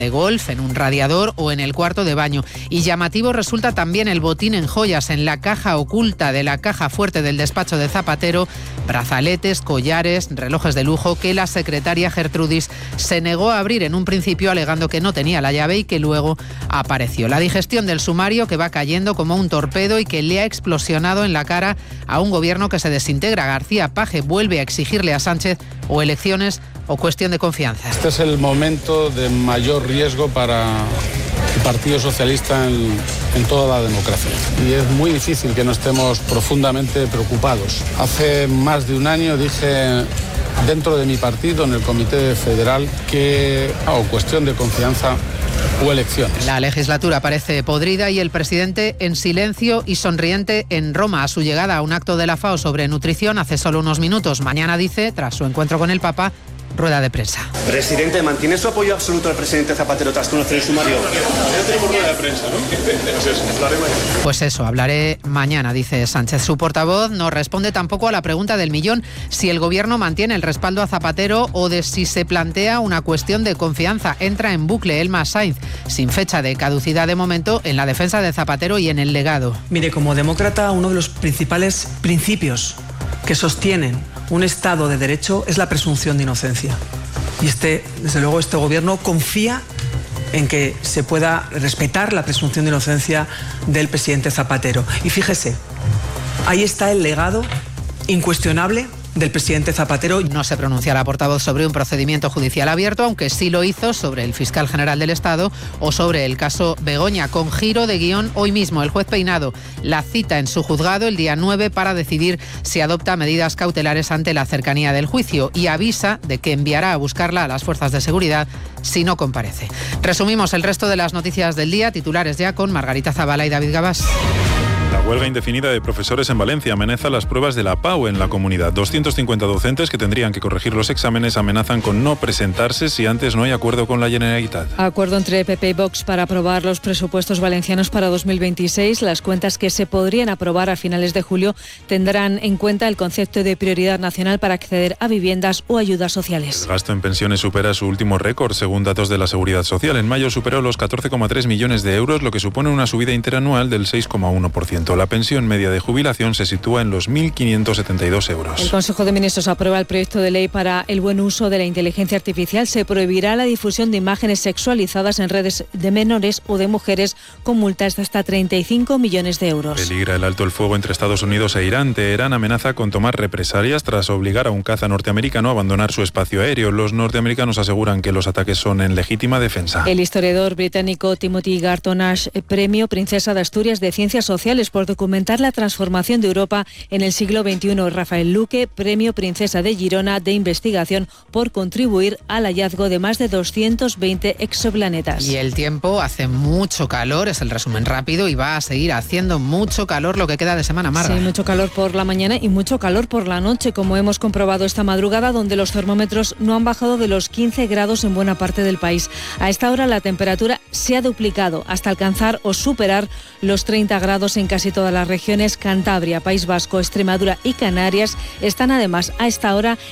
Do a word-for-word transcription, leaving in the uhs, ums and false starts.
de golf, en un radiador o en el cuarto de baño. Y llamativo resulta también el botín en joyas, en la caja oculta de la caja fuerte del despacho de Zapatero, brazaletes, collares, relojes de lujo que la secretaria Gertrudis se negó a abrir en un principio alegando que no tenía la llave y que luego apareció. La digestión del sumario que va cayendo como un torpedo y que le ha explosionado en la cara a un gobierno que se desintegra. García Paje vuelve a exigirle a Sánchez o elecciones o cuestión de confianza. Este es el momento de mayor riesgo para el Partido Socialista en, en toda la democracia. Y es muy difícil que no estemos profundamente preocupados. Hace más de un año dije dentro de mi partido, en el Comité Federal, que o cuestión de confianza o elecciones. La legislatura parece podrida y el presidente en silencio y sonriente en Roma a su llegada a un acto de la FAO sobre nutrición hace solo unos minutos. Mañana dice, tras su encuentro con el Papa, rueda de prensa. Presidente, ¿mantiene su apoyo absoluto al presidente Zapatero tras conocer el sumario? Ya tenemos rueda de prensa, ¿no? Pues eso, hablaré mañana, dice Sánchez. Su portavoz no responde tampoco a la pregunta del millón si el gobierno mantiene el respaldo a Zapatero o de si se plantea una cuestión de confianza. Entra en bucle Elma Sainz, sin fecha de caducidad de momento, en la defensa de Zapatero y en el legado. Mire, como demócrata, uno de los principales principios que sostienen un Estado de Derecho es la presunción de inocencia. Y este, desde luego, este gobierno confía en que se pueda respetar la presunción de inocencia del presidente Zapatero. Y fíjese, ahí está el legado incuestionable del presidente Zapatero. No se pronuncia la portavoz sobre un procedimiento judicial abierto, aunque sí lo hizo sobre el fiscal general del Estado o sobre el caso Begoña, con giro de guión hoy mismo. El juez Peinado la cita en su juzgado el día nueve para decidir si adopta medidas cautelares ante la cercanía del juicio y avisa de que enviará a buscarla a las fuerzas de seguridad si no comparece. Resumimos el resto de las noticias del día, titulares ya con Margarita Zavala y David Gabás. La huelga indefinida de profesores en Valencia amenaza las pruebas de la PAU en la comunidad. doscientos cincuenta docentes que tendrían que corregir los exámenes amenazan con no presentarse si antes no hay acuerdo con la Generalitat. Acuerdo entre P P y Vox para aprobar los presupuestos valencianos para dos mil veintiséis. Las cuentas que se podrían aprobar a finales de julio tendrán en cuenta el concepto de prioridad nacional para acceder a viviendas o ayudas sociales. El gasto en pensiones supera su último récord, según datos de la Seguridad Social. En mayo superó los catorce coma tres millones de euros, lo que supone una subida interanual del seis coma uno por ciento. La pensión media de jubilación se sitúa en los mil quinientos setenta y dos euros. El Consejo de Ministros aprueba el proyecto de ley para el buen uso de la inteligencia artificial. Se prohibirá la difusión de imágenes sexualizadas en redes de menores o de mujeres con multas de hasta treinta y cinco millones de euros. Peligra el alto el fuego entre Estados Unidos e Irán. Teherán amenaza con tomar represalias tras obligar a un caza norteamericano a abandonar su espacio aéreo. Los norteamericanos aseguran que los ataques son en legítima defensa. El historiador británico Timothy Garton Ash, premio Princesa de Asturias de Ciencias Sociales por documentar la transformación de Europa en el siglo veintiuno. Rafael Luque, premio Princesa de Girona de Investigación por contribuir al hallazgo de más de doscientos veinte exoplanetas. Y el tiempo, hace mucho calor, es el resumen rápido, y va a seguir haciendo mucho calor lo que queda de semana, Marga. Sí, mucho calor por la mañana y mucho calor por la noche, como hemos comprobado esta madrugada, donde los termómetros no han bajado de los quince grados en buena parte del país. A esta hora la temperatura se ha duplicado hasta alcanzar o superar los treinta grados en casi todas las regiones. Cantabria, País Vasco, Extremadura y Canarias están además a esta hora